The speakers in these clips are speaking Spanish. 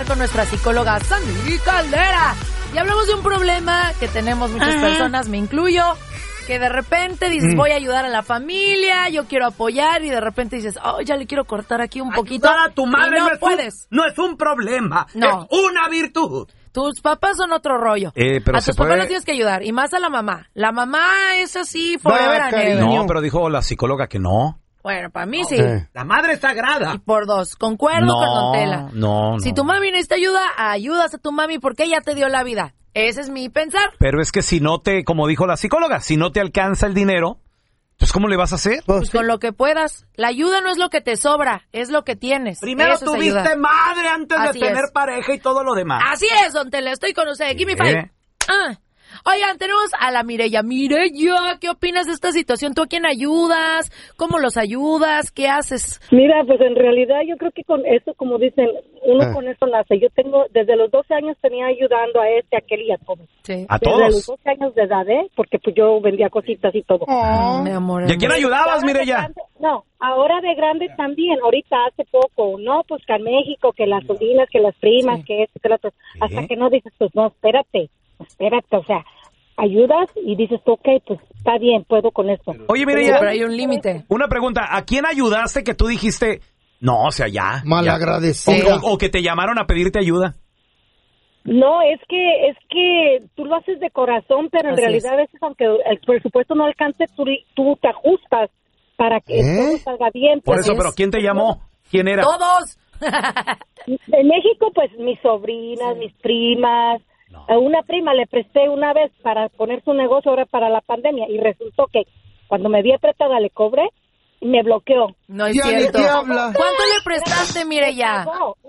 hablar con nuestra psicóloga Sandy Caldera. Y hablamos de un problema que tenemos muchas personas, me incluyo, que de repente dices, voy a ayudar a la familia, yo quiero apoyar, y de repente dices, ya le quiero cortar aquí un poquito. Ayudar a tu madre no puedes. No es un problema, no. Es una virtud. Tus papás son otro rollo. Pero a tus papás los tienes que ayudar, y más a la mamá. La mamá es así, forever and ever. No, pero dijo la psicóloga que no. Bueno, para mí sí. La madre es sagrada. Y por dos, concuerdo con Don Tela. No. Si tu mami necesita ayuda, ayudas a tu mami porque ella te dio la vida. Ese es mi pensar. Pero es que si no te, como dijo la psicóloga, si no te alcanza el dinero, entonces ¿cómo le vas a hacer? Pues con lo que puedas. La ayuda no es lo que te sobra, es lo que tienes. Primero eso tuviste madre antes Así de tener es. pareja y todo lo demás. Así es, Don Tela, estoy con usted. Give me five. Oigan, tenemos a la Mireya. Mireya, ¿qué opinas de esta situación? ¿Tú a quién ayudas? ¿Cómo los ayudas? ¿Qué haces? Mira, pues en realidad yo creo que con eso, como dicen, uno con eso nace. Yo tengo, desde los 12 años tenía ayudando a a aquel y a todos. Sí. ¿A desde todos? los 12 años de edad, porque pues yo vendía cositas y todo. Mi amor. ¿Y a quién ayudabas, Mireya? No, ahora de grande también, ahorita hace poco, no, pues que en México, que las sobrinas, que las primas, que esto, que lo otro, hasta que no dices, pues no, espérate, o sea, ayudas y dices, ok, pues está bien, puedo con esto. Oye, Mireya, pero hay un límite. Una pregunta, ¿a quién ayudaste que tú dijiste, no, o sea, ya? Malagradecida. O que te llamaron a pedirte ayuda. No, es que tú lo haces de corazón, pero en realidad a veces, aunque el presupuesto no alcance, tú te ajustas para que todo salga bien. Por pues. eso, pero ¿quién te llamó? ¿Quién era? ¡Todos! En México, pues mis sobrinas, mis primas. A una prima le presté una vez para poner su negocio ahora para la pandemia y resultó que cuando me vi apretada le cobré y me bloqueó. No es cierto. ¿Cuánto le prestaste, Mireya?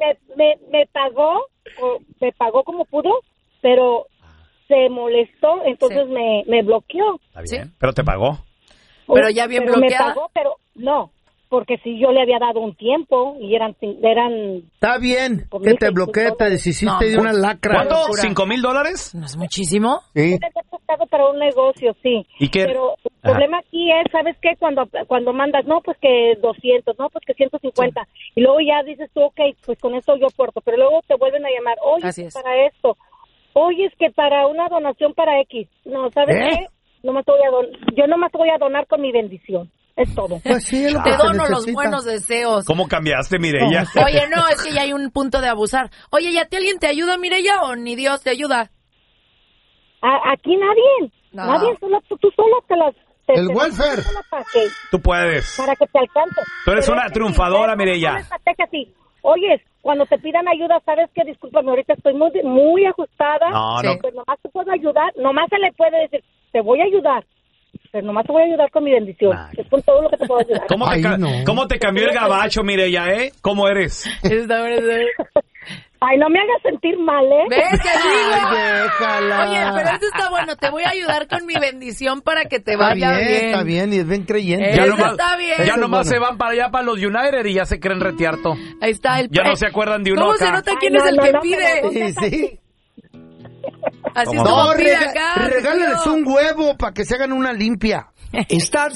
Me pagó como pudo, pero se molestó, entonces me bloqueó. Está bien, pero te pagó. Pero ya bien pero bloqueada. Me pagó, pero no, porque si yo le había dado un tiempo y eran Está bien que te bloquee, te deshiciste de una lacra. ¿Cuánto? ¿$5,000? ¿No es muchísimo? Sí. Yo le he prestado para un negocio, sí. ¿Y qué? Pero el problema aquí es, ¿sabes qué? Cuando mandas, no, pues que 200, no, pues que 150. Sí. Y luego ya dices tú, ok, pues con esto yo aporto. Pero luego te vuelven a llamar, oye, es que para esto. Oye, es que para una donación para X. No, ¿sabes qué? Yo nomás te voy a donar con mi bendición. Es todo. Pues sí, es lo que te se dono los necesita. buenos deseos. ¿Cómo cambiaste, Mireya? Oye, no, es que ya hay un punto de abusar. Oye, ¿y a ti alguien te ayuda, Mireya, o ni Dios te ayuda? Aquí nadie. No. Nadie, tú solo te las... El welfare. Tú puedes. Para que te alcance. Tú eres una triunfadora, Mireya. Oye, cuando te pidan ayuda, ¿sabes qué? Discúlpame, ahorita estoy muy ajustada. No. Pues nomás te puedo ayudar. Nomás se le puede decir, te voy a ayudar. Pero nomás te voy a ayudar con mi bendición. Es con todo lo que te puedo ayudar. ¿Cómo te cambió el gabacho, Mireya, ¿Cómo eres? Ay, no me hagas sentir mal, ¿Ves que digo? Ay, déjala. Oye, pero esto está bueno. Te voy a ayudar con mi bendición para que te vaya bien. Está bien, y es bien creyente. Eso está bien. Ya nomás bueno. se van para allá, para los United, y ya se creen retierto. Ahí está el... Ya no se acuerdan de uno ¿Cómo acá. se nota quién es el que pide? Sí. Así es ¿Cómo? como No, pide acá. regálales un huevo para que se hagan una limpia. Estar